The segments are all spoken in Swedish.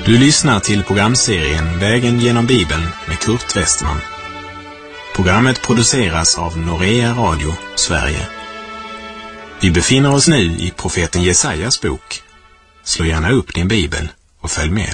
Du lyssnar till programserien Vägen genom Bibeln med Kurt Westman. Programmet produceras av Norea Radio, Sverige. Vi befinner oss nu i profeten Jesajas bok. Slå gärna upp din bibel och följ med.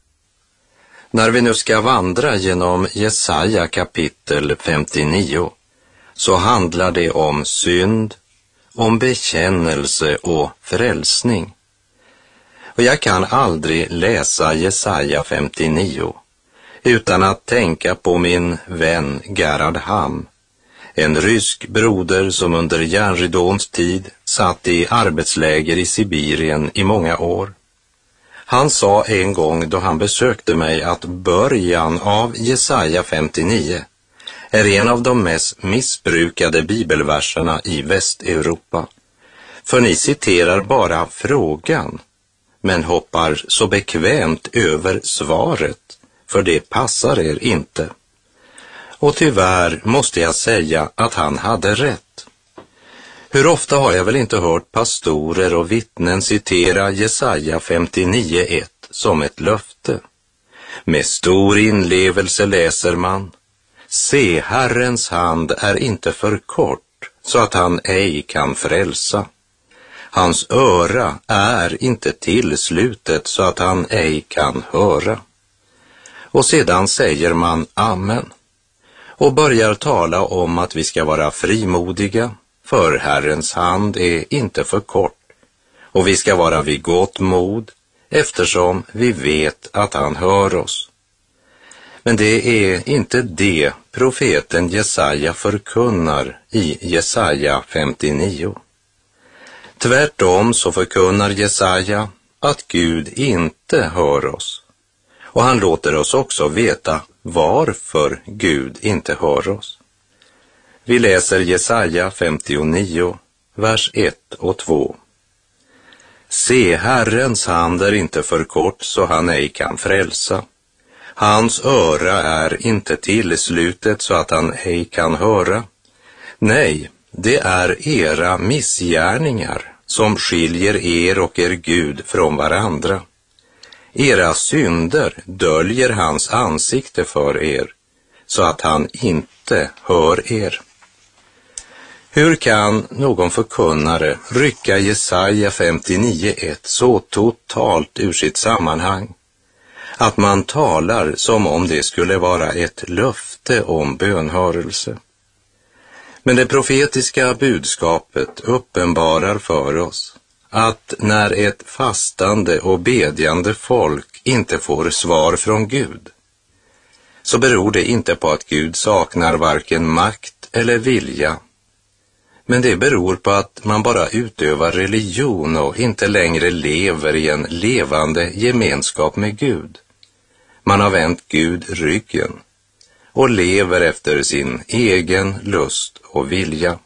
När vi nu ska vandra genom Jesaja kapitel 59 så handlar det om synd, om bekännelse och frälsning. Och jag kan aldrig läsa Jesaja 59 utan att tänka på min vän Gerhard Ham, en rysk broder som under järnridåns tid satt i arbetsläger i Sibirien i många år. Han sa en gång då han besökte mig att början av Jesaja 59 är en av de mest missbrukade bibelverserna i Västeuropa. För ni citerar bara frågan, men hoppar så bekvämt över svaret, för det passar er inte. Och tyvärr måste jag säga att han hade rätt. Hur ofta har jag väl inte hört pastorer och vittnen citera Jesaja 59:1 som ett löfte. Med stor inlevelse läser man: Se, Herrens hand är inte för kort så att han ej kan frälsa. Hans öra är inte tillslutet så att han ej kan höra. Och sedan säger man amen och börjar tala om att vi ska vara frimodiga, för Herrens hand är inte för kort, och vi ska vara vid gott mod eftersom vi vet att han hör oss. Men det är inte det profeten Jesaja förkunnar i Jesaja 59. Tvärtom så förkunnar Jesaja att Gud inte hör oss. Och han låter oss också veta varför Gud inte hör oss. Vi läser Jesaja 59, vers 1 och 2. Se, Herrens hand är inte för kort så han ej kan frälsa. Hans öra är inte tillslutet så att han ej kan höra. Nej, det är era missgärningar som skiljer er och er Gud från varandra. Era synder döljer hans ansikte för er, så att han inte hör er. Hur kan någon förkunnare rycka Jesaja 59:1 så totalt ur sitt sammanhang att man talar som om det skulle vara ett löfte om bönhörelse? Men det profetiska budskapet uppenbarar för oss att när ett fastande och bedjande folk inte får svar från Gud, så beror det inte på att Gud saknar varken makt eller vilja, men det beror på att man bara utövar religion och inte längre lever i en levande gemenskap med Gud. Man har vänt Gud ryggen och lever efter sin egen lust och vilja.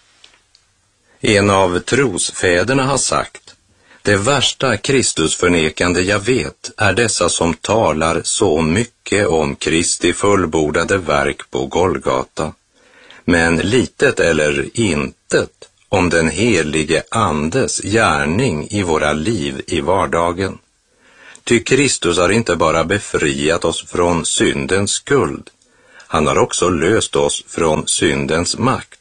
En av trosfäderna har sagt: det värsta Kristusförnekande jag vet är dessa som talar så mycket om Kristi fullbordade verk på Golgata, men litet eller intet om den helige Andes gärning i våra liv i vardagen. Ty Kristus har inte bara befriat oss från syndens skuld, han har också löst oss från syndens makt.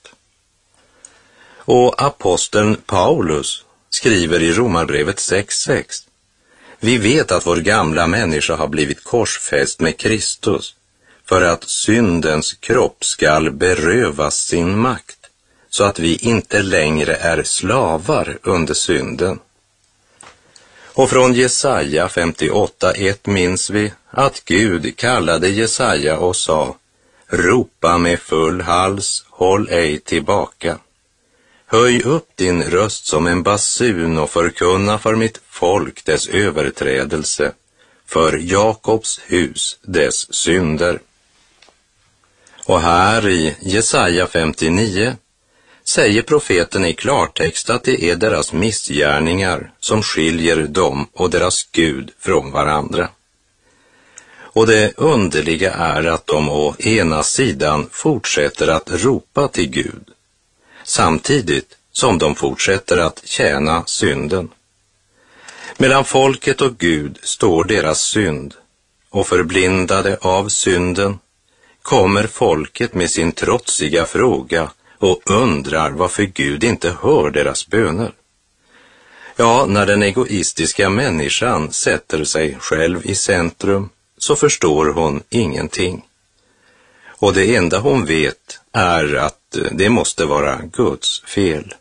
Och aposteln Paulus skriver i Romarbrevet 6:6: vi vet att vår gamla människa har blivit korsfäst med Kristus för att syndens kropp skall berövas sin makt, så att vi inte längre är slavar under synden. Och från Jesaja 58:1 minns vi att Gud kallade Jesaja och sa: ropa med full hals, håll ej tillbaka. Höj upp din röst som en basun och förkunna för mitt folk dess överträdelse, för Jakobs hus dess synder. Och här i Jesaja 59 säger profeten i klartext att det är deras missgärningar som skiljer dem och deras Gud från varandra. Och det underliga är att de å ena sidan fortsätter att ropa till Gud, samtidigt som de fortsätter att tjäna synden. Mellan folket och Gud står deras synd, och förblindade av synden kommer folket med sin trotsiga fråga och undrar varför Gud inte hör deras böner. Ja, när den egoistiska människan sätter sig själv i centrum så förstår hon ingenting. Och det enda hon vet är att det måste vara Guds fel.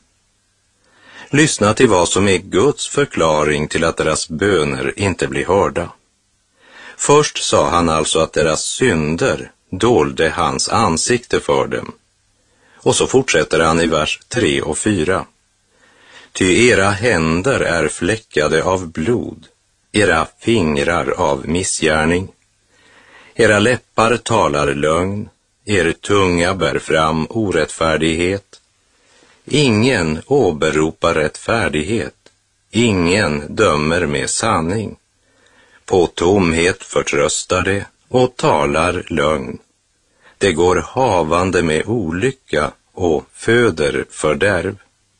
Lyssna till vad som är Guds förklaring till att deras böner inte blir hörda. Först sa han alltså att deras synder dolde hans ansikte för dem. Och så fortsätter han i vers 3 och 4. Ty era händer är fläckade av blod, era fingrar av missgärning. Era läppar talar lögn, er tunga bär fram orättfärdighet. Ingen åberopar rättfärdighet, ingen dömer med sanning. På tomhet förtröstar det och talar lögn. Det går havande med olycka och föder fördärv.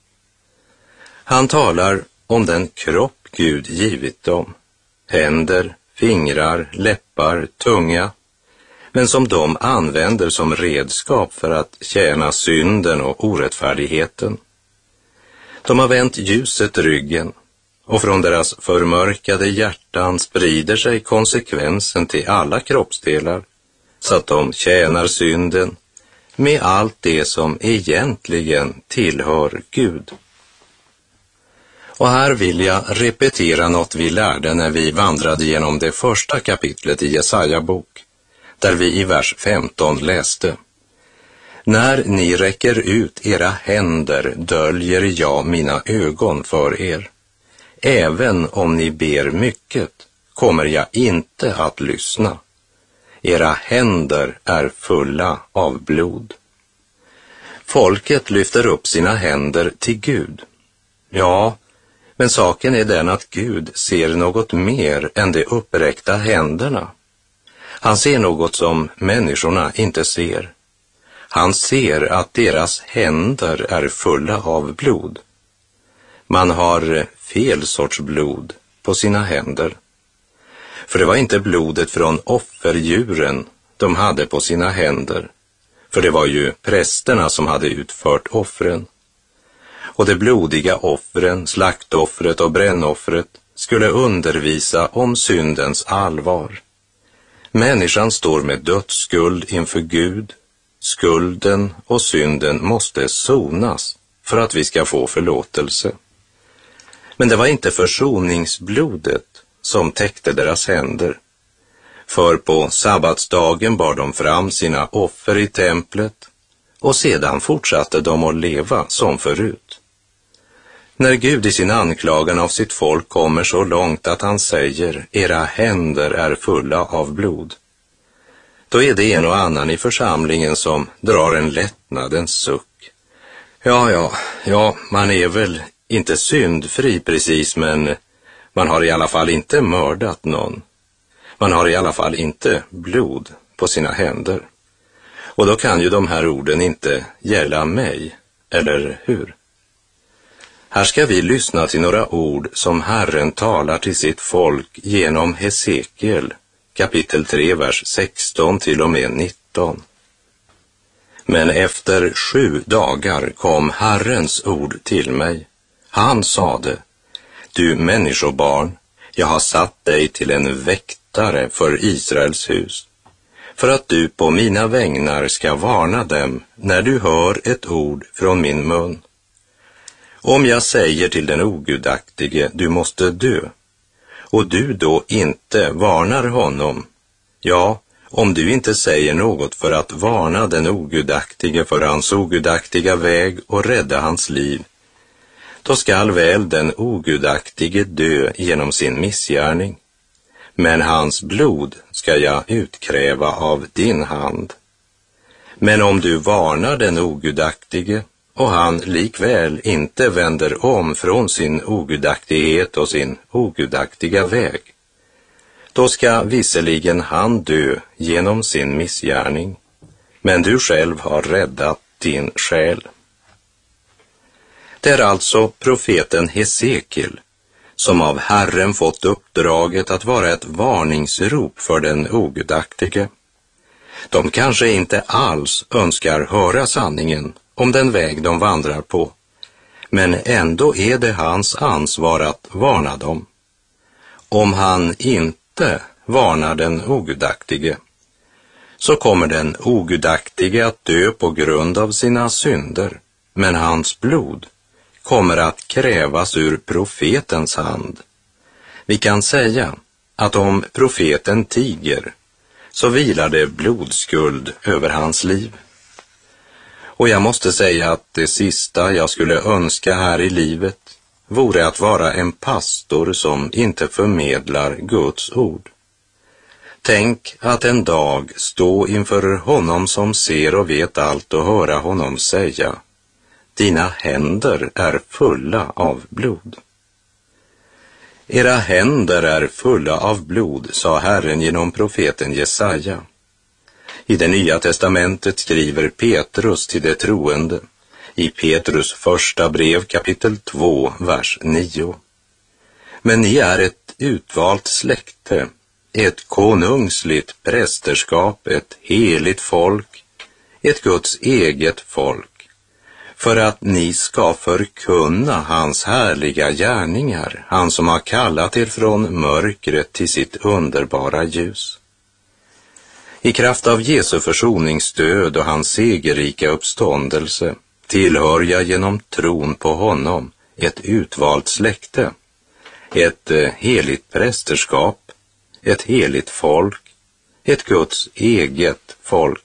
Han talar om den kropp Gud givit dem, händer, fingrar, läppar, tunga, men som de använder som redskap för att tjäna synden och orättfärdigheten. De har vänt ljuset ryggen, och från deras förmörkade hjärtan sprider sig konsekvensen till alla kroppsdelar, så att de tjänar synden med allt det som egentligen tillhör Gud. Och här vill jag repetera något vi lärde när vi vandrade genom det första kapitlet i Jesaja bok, där vi i vers 15 läste: När ni räcker ut era händer döljer jag mina ögon för er. Även om ni ber mycket kommer jag inte att lyssna. Era händer är fulla av blod. Folket lyfter upp sina händer till Gud. Ja, men saken är den att Gud ser något mer än de uppräckta händerna. Han ser något som människorna inte ser. Han ser att deras händer är fulla av blod. Man har fel sorts blod på sina händer. För det var inte blodet från offerdjuren de hade på sina händer. För det var ju prästerna som hade utfört offren. Och de blodiga offren, slaktoffret och brännoffret, skulle undervisa om syndens allvar. Människan står med dödsskuld inför Gud. Skulden och synden måste sonas för att vi ska få förlåtelse. Men det var inte försoningsblodet som täckte deras händer. För på sabbatsdagen bar de fram sina offer i templet och sedan fortsatte de att leva som förut. När Gud i sin anklagan av sitt folk kommer så långt att han säger era händer är fulla av blod, då är det en och annan i församlingen som drar en lättnadens suck. Ja, man är väl inte syndfri precis, men man har i alla fall inte mördat någon. Man har i alla fall inte blod på sina händer. Och då kan ju de här orden inte gälla mig, eller hur? Här ska vi lyssna till några ord som Herren talar till sitt folk genom Hesekiel, kapitel 3, vers 16 till och med 19. Men efter 7 dagar kom Herrens ord till mig. Han sade: Du människobarn, jag har satt dig till en väktare för Israels hus, för att du på mina vägnar ska varna dem när du hör ett ord från min mun. Om jag säger till den ogudaktige, du måste dö, och du då inte varnar honom, ja, om du inte säger något för att varna den ogudaktige för hans ogudaktiga väg och rädda hans liv, då skall väl den ogudaktige dö genom sin missgärning, men hans blod ska jag utkräva av din hand. Men om du varnar den ogudaktige och han likväl inte vänder om från sin ogudaktighet och sin ogudaktiga väg, då ska visserligen han dö genom sin missgärning, men du själv har räddat din själ. Det är alltså profeten Hesekiel som av Herren fått uppdraget att vara ett varningsrop för den ogudaktige. De kanske inte alls önskar höra sanningen om den väg de vandrar på, men ändå är det hans ansvar att varna dem. Om han inte varnar den ogudaktige, så kommer den ogudaktige att dö på grund av sina synder, men hans blod kommer att krävas ur profetens hand. Vi kan säga att om profeten tiger, så vilar det blodskuld över hans liv. Och jag måste säga att det sista jag skulle önska här i livet vore att vara en pastor som inte förmedlar Guds ord. Tänk att en dag stå inför honom som ser och vet allt och höra honom säga: dina händer är fulla av blod. Era händer är fulla av blod, sa Herren genom profeten Jesaja. I det Nya testamentet skriver Petrus till de troende i Petrus första brev kapitel 2, vers 9. Men ni är ett utvalt släkte, ett konungsligt prästerskap, ett heligt folk, ett Guds eget folk, för att ni ska förkunna hans härliga gärningar, han som har kallat er från mörkret till sitt underbara ljus. I kraft av Jesu försoningsdöd och hans segerrika uppståndelse tillhör jag genom tron på honom ett utvalt släkte, ett heligt prästerskap, ett heligt folk, ett Guds eget folk.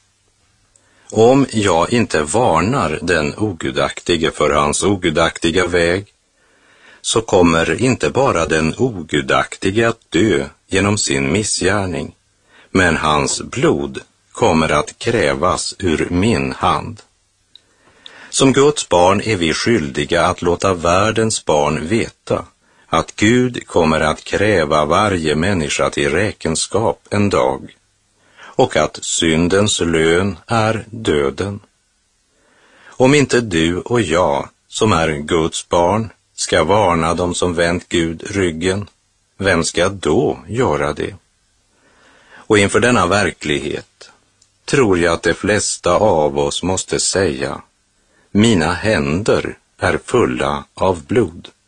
Om jag inte varnar den ogudaktige för hans ogudaktiga väg, så kommer inte bara den ogudaktige att dö genom sin missgärning, men hans blod kommer att krävas ur min hand. Som Guds barn är vi skyldiga att låta världens barn veta att Gud kommer att kräva varje människa till räkenskap en dag, och att syndens lön är döden. Om inte du och jag, som är Guds barn, ska varna dem som vänt Gud ryggen, vem ska då göra det? Och inför denna verklighet tror jag att de flesta av oss måste säga: mina händer är fulla av blod.